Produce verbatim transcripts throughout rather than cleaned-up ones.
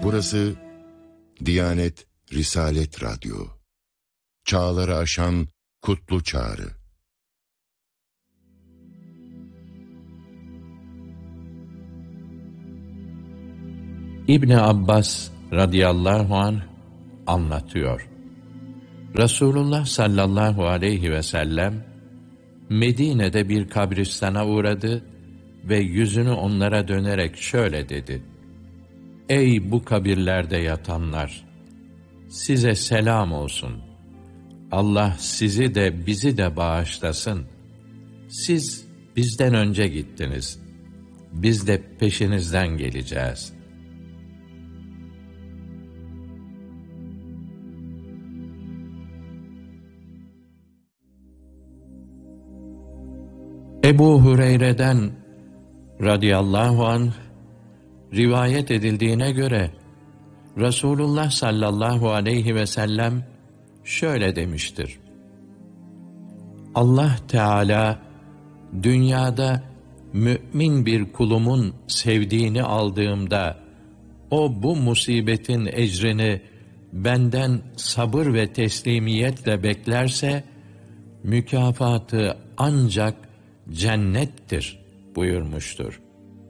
Burası Diyanet Risalet Radyo. Çağları aşan kutlu çağrı. İbni Abbas radıyallahu anh anlatıyor. Resulullah sallallahu aleyhi ve sellem Medine'de bir kabristana uğradı ve yüzünü onlara dönerek şöyle dedi: Ey bu kabirlerde yatanlar! Size selam olsun. Allah sizi de bizi de bağışlasın. Siz bizden önce gittiniz. Biz de peşinizden geleceğiz. Ebu Hureyre'den radıyallahu anh rivayet edildiğine göre Resulullah sallallahu aleyhi ve sellem şöyle demiştir: Allah Teala dünyada mümin bir kulumun sevdiğini aldığımda o bu musibetin ecrini benden sabır ve teslimiyetle beklerse mükafatı ancak cennettir buyurmuştur.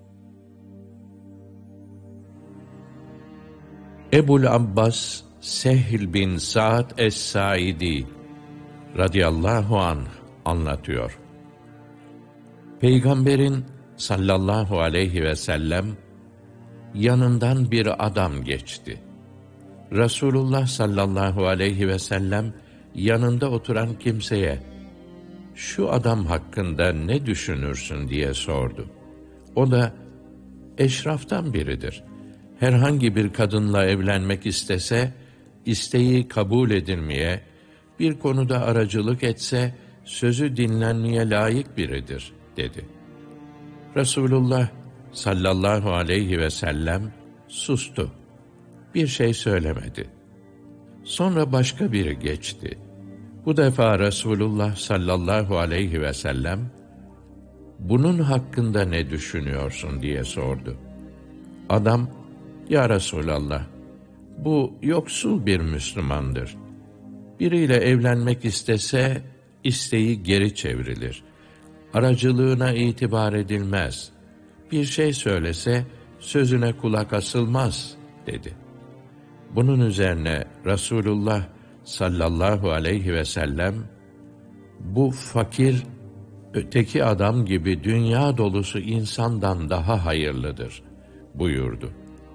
Ebul Abbas Sehl bin Sa'd es-Saidi radıyallahu anh anlatıyor. Peygamberin sallallahu aleyhi ve sellem yanından bir adam geçti. Resulullah sallallahu aleyhi ve sellem yanında oturan kimseye "Şu adam hakkında ne düşünürsün?" diye sordu. O da eşraftan biridir. Herhangi bir kadınla evlenmek istese, isteği kabul edilmeye, bir konuda aracılık etse, sözü dinlenmeye layık biridir, dedi. Resulullah sallallahu aleyhi ve sellem sustu. Bir şey söylemedi. Sonra başka biri geçti. Bu defa Resulullah sallallahu aleyhi ve sellem, "Bunun hakkında ne düşünüyorsun?" diye sordu. Adam, "Ya Resulallah, bu yoksul bir Müslümandır. Biriyle evlenmek istese, isteği geri çevrilir. Aracılığına itibar edilmez. Bir şey söylese, sözüne kulak asılmaz," dedi. Bunun üzerine Resulullah sallallahu aleyhi ve sellem, "Bu fakir, öteki adam gibi dünya dolusu insandan daha hayırlıdır," buyurdu.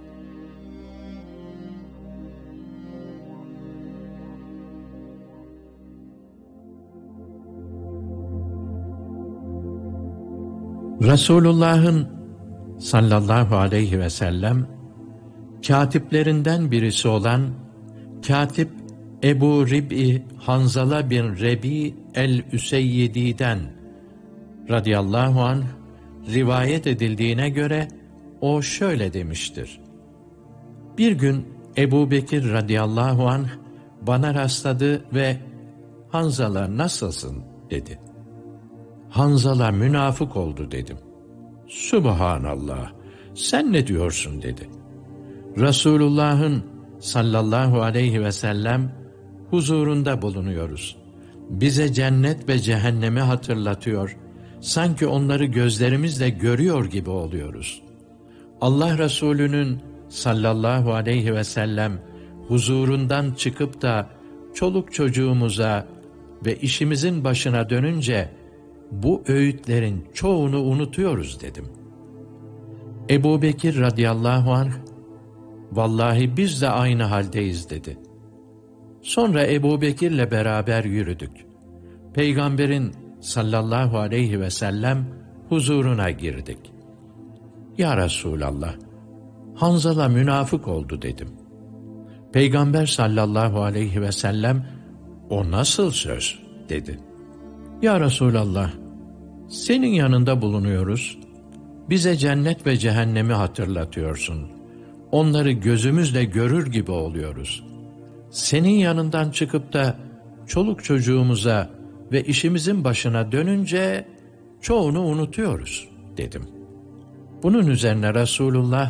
Resulullah'ın sallallahu aleyhi ve sellem katiplerinden birisi olan Katip Ebu Rib'i Hanzala bin Rebi el-Üseyyidi'den radıyallahu anh rivayet edildiğine göre o şöyle demiştir: Bir gün Ebu Bekir radıyallahu anh bana rastladı ve "Hanzala nasılsın?" dedi. "Hanzala münafık oldu," dedim. "Subhanallah, sen ne diyorsun?" dedi. Resulullah'ın sallallahu aleyhi ve sellem huzurunda bulunuyoruz. Bize cennet ve cehennemi hatırlatıyor. Sanki onları gözlerimizle görüyor gibi oluyoruz. Allah Resulü'nün sallallahu aleyhi ve sellem huzurundan çıkıp da çoluk çocuğumuza ve işimizin başına dönünce bu öğütlerin çoğunu unutuyoruz, dedim. Ebu Bekir radıyallahu anh, "Vallahi biz de aynı haldeyiz," dedi. Sonra Ebu Bekir'le beraber yürüdük. Peygamberin sallallahu aleyhi ve sellem huzuruna girdik. "Ya Resulallah, Hanzala münafık oldu," dedim. Peygamber sallallahu aleyhi ve sellem, "O nasıl söz?" dedi. "Ya Resulallah, senin yanında bulunuyoruz. Bize cennet ve cehennemi hatırlatıyorsun. Onları gözümüzle görür gibi oluyoruz. Senin yanından çıkıp da çoluk çocuğumuza ve işimizin başına dönünce çoğunu unutuyoruz," dedim. Bunun üzerine Resulullah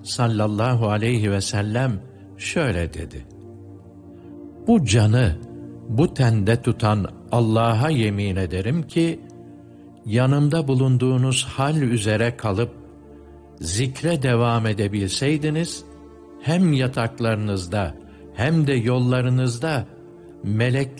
sallallahu aleyhi ve sellem şöyle dedi: Bu canı bu tende tutan Allah'a yemin ederim ki, yanımda bulunduğunuz hal üzere kalıp zikre devam edebilseydiniz, hem yataklarınızda hem de yollarınızda melekler